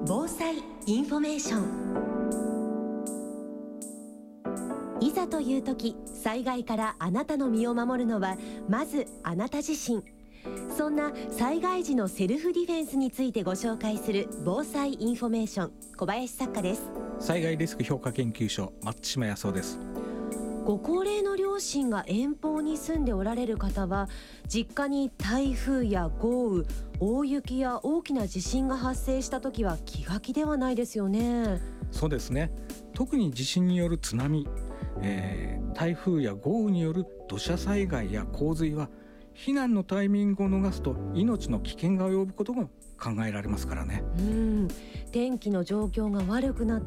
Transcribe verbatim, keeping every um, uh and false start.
防災インフォメーション。いざという時、災害からあなたの身を守るのはまずあなた自身。そんな災害時のセルフディフェンスについてご紹介する防災インフォメーション、小林作家です。 災害リスク評価研究所、松島康夫です。 ご高齢の両親が遠方に住んでおられる方は、実家に台風や豪雨、大雪や大きな地震が発生した時は気が気ではないですよね。 そうですね。特に地震による津波、えー、台風や豪雨による土砂災害や洪水は避難のタイミングを逃すと命の危険が及ぶことが考えられますからね。 うん天気の状況が悪くなっ